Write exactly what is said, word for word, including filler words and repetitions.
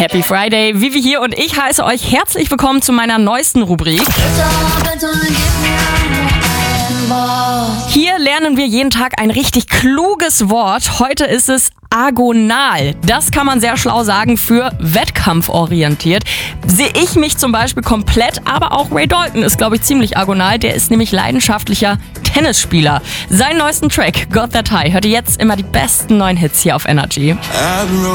Happy Friday, Vivi hier und ich heiße euch herzlich willkommen zu meiner neuesten Rubrik. Hier lernen wir jeden Tag ein richtig kluges Wort. Heute ist es agonal. Das kann man sehr schlau sagen für wettkampforientiert. Sehe ich mich zum Beispiel komplett, aber auch Ray Dalton ist, glaube ich, ziemlich agonal. Der ist nämlich leidenschaftlicher Tennisspieler. Seinen neuesten Track, Got That High, hört ihr jetzt immer die besten neuen Hits hier auf Energy.